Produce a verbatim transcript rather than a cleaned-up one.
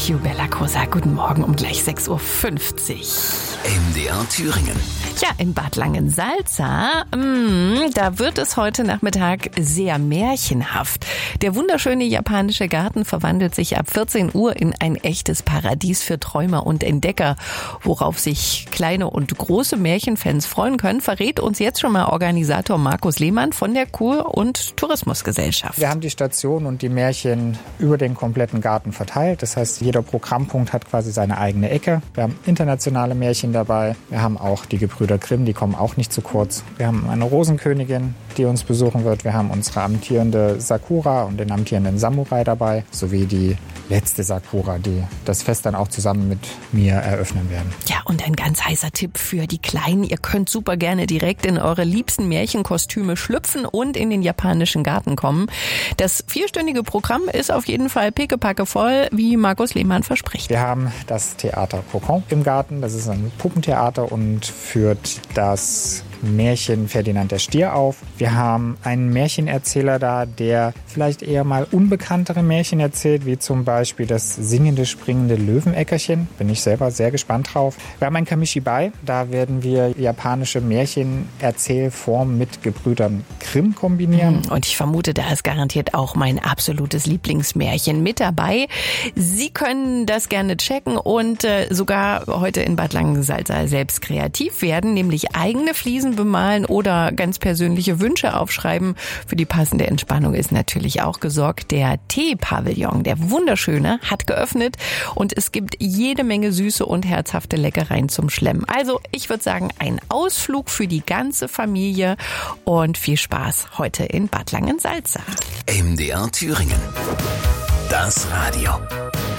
Hugh Bella Cosa. Guten Morgen um gleich sechs Uhr fünfzig. M D R Thüringen. Ja, in Bad Langensalza, mh, da wird es heute Nachmittag sehr märchenhaft. Der wunderschöne japanische Garten verwandelt sich ab vierzehn Uhr in ein echtes Paradies für Träumer und Entdecker. Worauf sich kleine und große Märchenfans freuen können, verrät uns jetzt schon mal Organisator Markus Lehmann von der Kur- und Tourismusgesellschaft. Wir haben die Station und die Märchen über den kompletten Garten verteilt. Das heißt, jeder Programmpunkt hat quasi seine eigene Ecke. Wir haben internationale Märchen dabei. Wir haben auch die Gebrüder Grimm, die kommen auch nicht zu kurz. Wir haben eine Rosenkönigin, die uns besuchen wird. Wir haben unsere amtierende Sakura und den amtierenden Samurai dabei, sowie die letzte Sakura, die das Fest dann auch zusammen mit mir eröffnen werden. Ja, und ein ganz heißer Tipp für die Kleinen. Ihr könnt super gerne direkt in eure liebsten Märchenkostüme schlüpfen und in den japanischen Garten kommen. Das vierstündige Programm ist auf jeden Fall pickepacke voll, wie Markus Lehmann verspricht. Wir haben das Theater Kokon im Garten. Das ist ein Puppentheater und führt das Märchen Ferdinand der Stier auf. Wir haben einen Märchenerzähler da, der vielleicht eher mal unbekanntere Märchen erzählt, wie zum Beispiel das singende, springende Löwenäckerchen. Bin ich selber sehr gespannt drauf. Wir haben ein Kamishibai. Da werden wir japanische Märchenerzählform mit Gebrüdern Grimm kombinieren. Und ich vermute, da ist garantiert auch mein absolutes Lieblingsmärchen mit dabei. Sie können das gerne checken und äh, sogar heute in Bad Langensalza selbst kreativ werden, nämlich eigene Fliesen bemalen oder ganz persönliche Wünsche aufschreiben. Für die passende Entspannung ist natürlich auch gesorgt. Der Teepavillon, der wunderschöne, hat geöffnet und es gibt jede Menge süße und herzhafte Leckereien zum Schlemmen. Also ich würde sagen, ein Ausflug für die ganze Familie und viel Spaß heute in Bad Langensalza. M D R Thüringen. Das Radio.